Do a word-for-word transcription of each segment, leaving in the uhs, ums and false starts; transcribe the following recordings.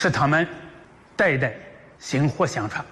是他们代代薪火相传。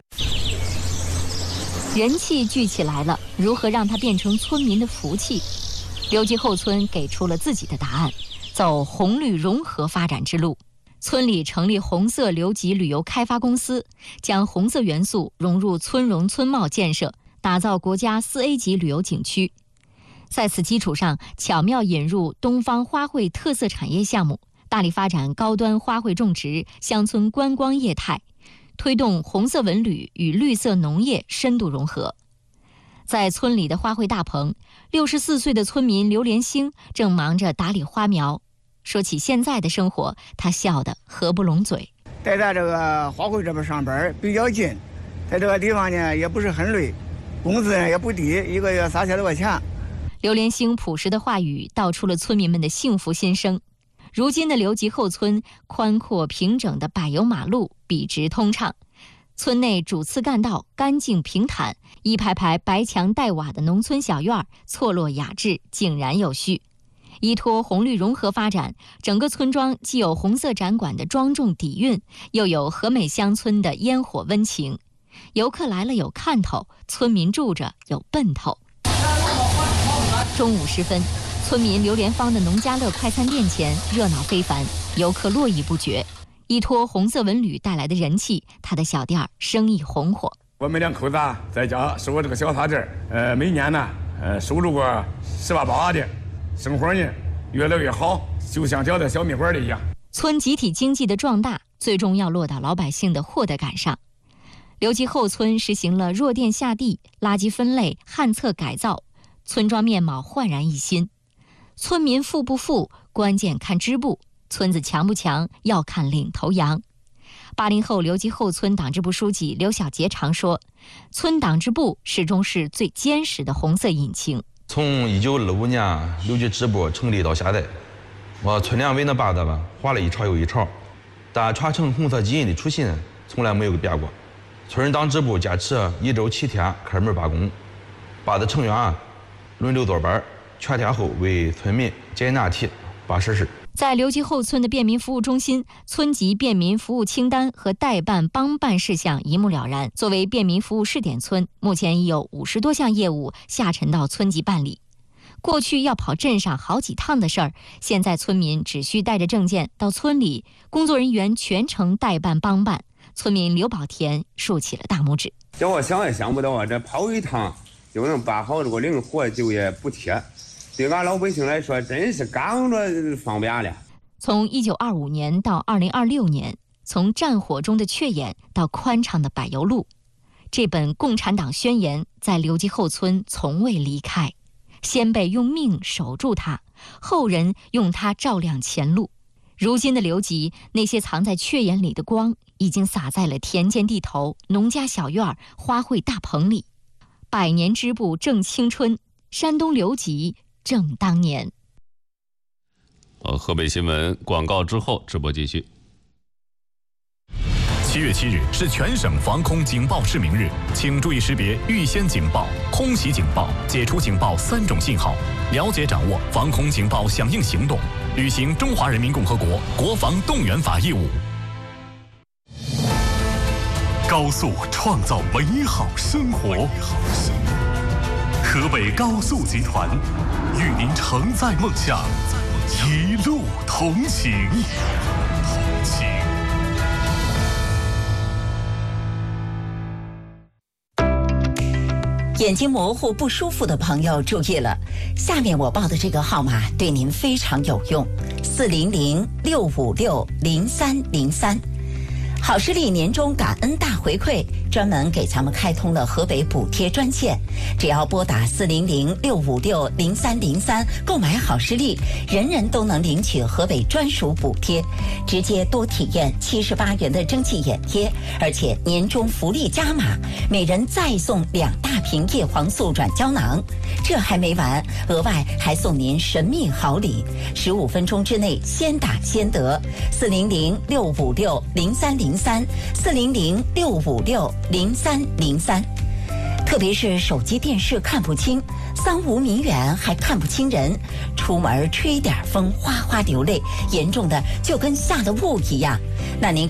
人气聚起来了，如何让它变成村民的福气？刘集后村给出了自己的答案：走红绿融合发展之路。村里成立红色刘集旅游开发公司，将红色元素融入村容村貌建设，打造国家四 A 级旅游景区。在此基础上，巧妙引入东方花卉特色产业项目，大力发展高端花卉种植、乡村观光业态，推动红色文旅与绿色农业深度融合。在村里的花卉大棚，六十四岁的村民刘连兴正忙着打理花苗。说起现在的生活，他笑得合不拢嘴。 在咱这个花卉这边上班比较近，在这个地方呢也不是很累，工资呢也不低，一个月三千多块钱。 刘连兴朴实的话语道出了村民们的幸福心声。如今的刘集后村，宽阔平整的柏油马路笔直通畅，村内主次干道干净平坦，一排排白墙带瓦的农村小院错落雅致，井然有序。依托红绿融合发展，整个村庄既有红色展馆的庄重底蕴，又有和美乡村的烟火温情。游客来了有看头，村民住着有奔头。中午时分，村民刘连芳的农家乐快餐店前热闹非凡，游客络绎不绝。依托红色文旅带来的人气，他的小店生意红火。 我们两口子在家收这个小茶店，呃，每年呢，呃，收入过十万八的，生活呢越来越好，就像嚼在小米馆里一样。 村集体经济的壮大，最终要落到老百姓的获得感上。刘集后村实行了弱电下地、垃圾分类、旱厕改造，村庄面貌焕然一新。村民富不富，关键看支部；村子强不强，要看领头羊。八零后刘集后村党支部书记刘小杰常说，村党支部始终是最坚实的红色引擎。 从一九二五年刘集支部成立到现在，我村联委那办的吧，换了一茬又一茬，但传承红色基因的初心从来没有变过。村党支部坚持一周七天开门罢工，把的成员轮流坐班，全天候为村民解难题、办实事。 在刘集后村的便民服务中心，村级便民服务清单和代办帮办事项一目了然。作为便民服务试点村，目前已有五十多项业务下沉到村级办理。过去要跑镇上好几趟的事儿，现在村民只需带着证件到村里，工作人员全程代办帮办。村民刘宝田竖起了大拇指。 叫我想也想不到啊，这跑一趟就能办好这个灵活就业补贴，对俺老百姓来说真是刚着方便了。 从一九二五年到二零二六年，从战火中的雀眼到宽敞的柏油路，这本共产党宣言在刘集后村从未离开。先辈用命守住它，后人用它照亮前路。如今的刘集，那些藏在雀眼里的光，已经洒在了田间地头、农家小院、花卉大棚里。百年织布正青春，山东刘集正当年。 呃，河北新闻广告之后，直播继续。 七月七日是全省防空警报示明日，请注意识别预先警报、空袭警报、解除警报三种信号，了解掌握防空警报响应行动，履行中华人民共和国国防动员法义务。高速创造美好生活，河北高速集团与您承载梦想，一路同行。同行。 眼睛模糊不舒服的朋友注意了，下面我报的这个号码对您非常有用，四零零六五六零三零三。好视力年终感恩大回馈，专门给咱们开通了河北补贴专线，只要拨打四零零六五六零三零三购买好视力，人人都能领取河北专属补贴，直接多体验七十八元的蒸汽眼贴，而且年终福利加码，每人再送两大瓶叶黄素软胶囊。这还没完，额外还送您神秘好礼，十五分钟之内先打先得。四零零六五六零三零三，四零零六五六零三零三。 特别是手机电视看不清，桑无名远还看不清人，出门吹点风哗哗流泪，严重的就跟下了雾一样。那您